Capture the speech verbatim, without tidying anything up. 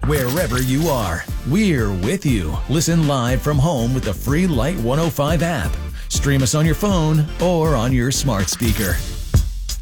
wherever you are. We're with you. Listen live from home with the free Light one oh five app. Stream us on your phone or on your smart speaker.